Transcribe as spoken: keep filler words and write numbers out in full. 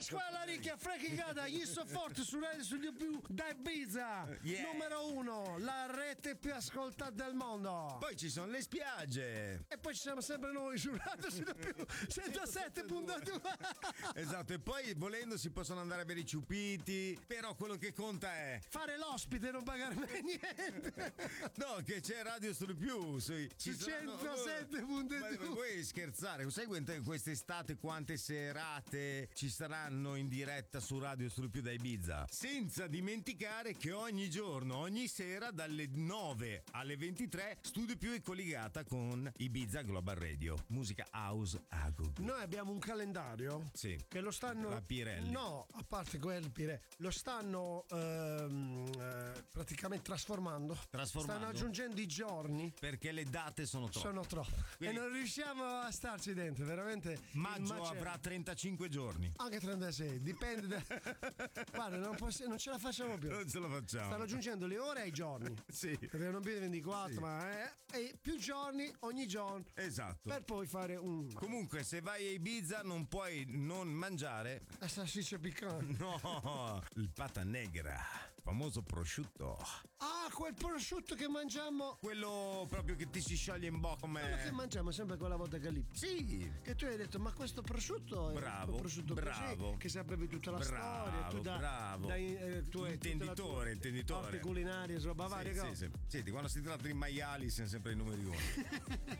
Pasquale Ricchia fregata, gli sto forte su Radio Studio Più da Ibiza, Yeah. numero uno, la rete più ascoltata del mondo. Poi ci sono le spiagge. E poi ci siamo sempre noi su Radio Studio Più centosette virgola due. Esatto, e poi volendo si possono andare a bere i ciupiti, però quello che conta è fare l'ospite e non pagare mai niente. no, che c'è Radio Studio Più sui, ci Su saranno- centosette virgola due. Ma vuoi scherzare? Sai quante- quest'estate quante serate ci saranno in diretta su Radio Studio Più da Ibiza? Senza dimenticare che ogni giorno, ogni sera dalle nove alle ventitré Studio Più è collegata con Ibiza Global Radio, musica house a go go. Noi abbiamo un calendario Sì. che lo stanno La Pirelli. no, a parte quel Pirelli lo stanno ehm, eh, praticamente trasformando Trasformando. stanno aggiungendo i giorni, Perché le date sono troppe. sono troppo Quindi- e non riusciamo a starci dentro, veramente il Maggio macello. avrà trentacinque giorni. Anche trentasei, dipende da... Guarda, non, possi- non ce la facciamo più. Non ce la facciamo. Stanno aggiungendo le ore ai giorni. Sì. Perché non più di ventiquattro, Sì. ma eh, e più giorni ogni giorno. Esatto. Per poi fare un Comunque, se vai a Ibiza non puoi non mangiare. la salsiccia piccante. No, il pata negra, famoso prosciutto. Ah, quel prosciutto che mangiamo. Quello proprio che ti si scioglie in bocca Quello che come. mangiamo sempre quella volta che lì. Sì. Che tu hai detto, ma questo prosciutto è Bravo, un prosciutto bravo. così, che saprebbe tutta la Bravo, storia. Tu da, bravo. da, eh, tu hai tutta la tua Intenditore, intenditore. Arti culinarie, roba varia. Sì, sì, sì. Senti, quando si tratta di maiali siamo sempre i numeri uno.